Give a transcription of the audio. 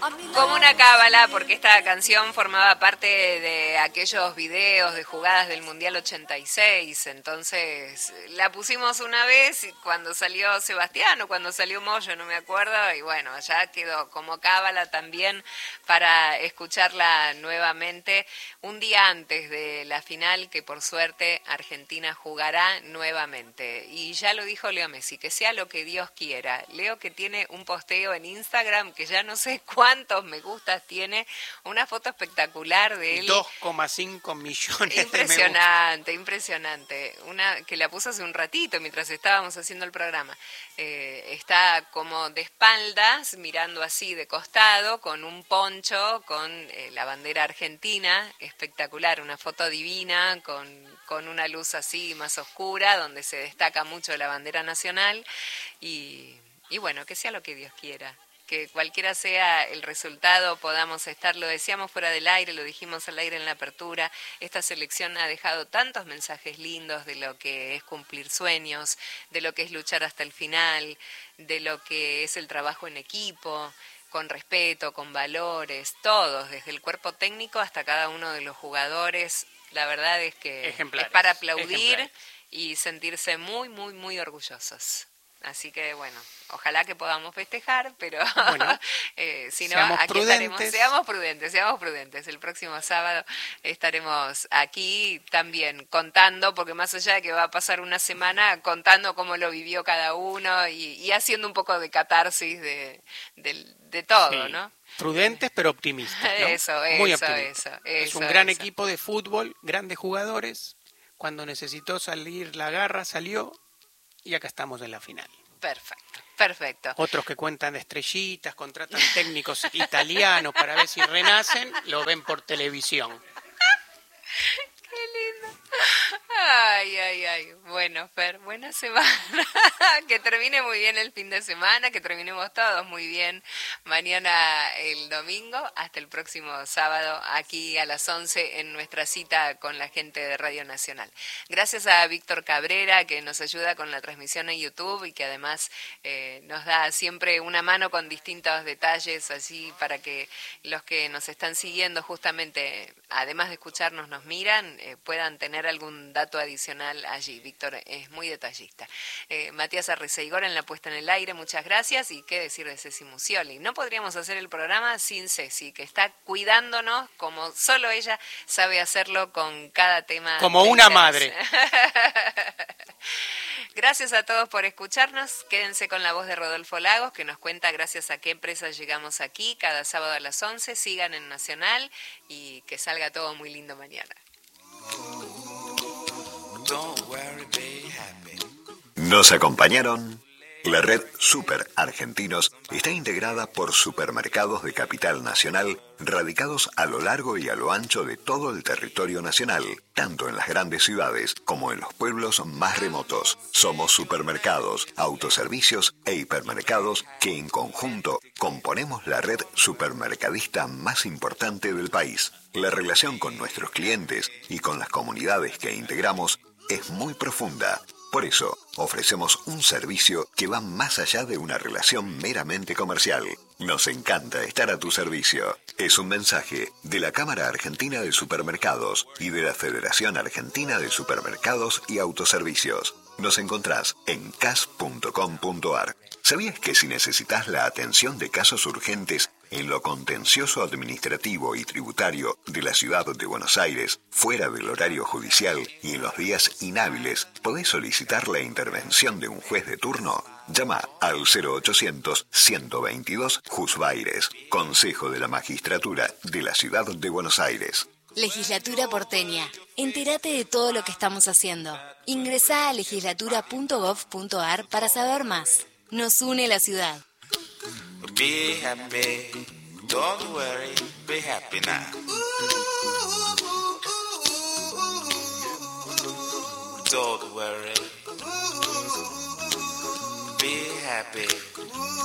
Como una cábala, porque esta canción formaba parte de aquellos videos de jugadas del Mundial 86, entonces la pusimos una vez cuando salió Sebastián o cuando salió Moyo, no me acuerdo, y bueno, ya quedó como cábala también para escucharla nuevamente un día antes de la final, que por suerte Argentina jugará nuevamente. Y ya lo dijo Leo Messi, que sea lo que Dios quiera. Leo, que tiene un posteo en Instagram que ya no sé cuántos me gustas tiene, una foto espectacular de él. 2,5 millones de me Impresionante, impresionante. Una que la puso hace un ratito mientras estábamos haciendo el programa. Está como de espaldas, mirando así de costado, con un poncho, con la bandera argentina, espectacular, una foto divina, con una luz así más oscura, donde se destaca mucho la bandera nacional, y bueno, que sea lo que Dios quiera. Que cualquiera sea el resultado podamos estar, lo decíamos fuera del aire, lo dijimos al aire en la apertura, esta selección ha dejado tantos mensajes lindos de lo que es cumplir sueños, de lo que es luchar hasta el final, de lo que es el trabajo en equipo, con respeto, con valores, todos, desde el cuerpo técnico hasta cada uno de los jugadores. La verdad es que es para aplaudir y sentirse muy, muy, muy orgullosos. Así que bueno, ojalá que podamos festejar, pero bueno, si no, aquí estaremos. Seamos prudentes. El próximo sábado estaremos aquí también contando, porque más allá de que va a pasar una semana, contando cómo lo vivió cada uno y haciendo un poco de catarsis de todo, sí. ¿no? Prudentes pero optimistas, ¿no? Muy optimistas. Es un gran equipo de fútbol, grandes jugadores. Cuando necesitó salir la garra, salió. Y acá estamos en la final. Perfecto. Otros que cuentan estrellitas, contratan técnicos italianos para ver si renacen, lo ven por televisión. Qué lindo. Ay. Bueno, Fer, buena semana. Que termine muy bien el fin de semana, que terminemos todos muy bien mañana el domingo. Hasta el próximo sábado, aquí a las 11 en nuestra cita con la gente de Radio Nacional. Gracias a Víctor Cabrera, que nos ayuda con la transmisión en YouTube y que además nos da siempre una mano con distintos detalles, así para que los que nos están siguiendo justamente, además de escucharnos, nos miran, puedan tener algún dato adicional allí. Víctor es muy detallista. Matías Arreceigor en la puesta en el aire, muchas gracias. Y qué decir de Ceci Musioli. No podríamos hacer el programa sin Ceci, que está cuidándonos como solo ella sabe hacerlo con cada tema. Como una madre. Gracias a todos por escucharnos. Quédense con la voz de Rodolfo Lagos, que nos cuenta gracias a qué empresas llegamos aquí cada sábado a las 11. Sigan en Nacional y que salga todo muy lindo mañana. Nos acompañaron. La red Super Argentinos está integrada por supermercados de capital nacional radicados a lo largo y a lo ancho de todo el territorio nacional, tanto en las grandes ciudades como en los pueblos más remotos. Somos supermercados, autoservicios e hipermercados que en conjunto componemos la red supermercadista más importante del país. La relación con nuestros clientes y con las comunidades que integramos es muy profunda. Por eso, ofrecemos un servicio que va más allá de una relación meramente comercial. Nos encanta estar a tu servicio. Es un mensaje de la Cámara Argentina de Supermercados y de la Federación Argentina de Supermercados y Autoservicios. Nos encontrás en cas.com.ar. ¿Sabías que si necesitas la atención de casos urgentes en lo contencioso administrativo y tributario de la ciudad de Buenos Aires, fuera del horario judicial y en los días inhábiles, podés solicitar la intervención de un juez de turno? Llama al 0800-122 Juzbaires, Consejo de la Magistratura de la Ciudad de Buenos Aires. Legislatura porteña. Entérate de todo lo que estamos haciendo. Ingresá a legislatura.gov.ar para saber más. Nos une la ciudad. Be happy, don't worry, be happy now. Don't worry, be happy.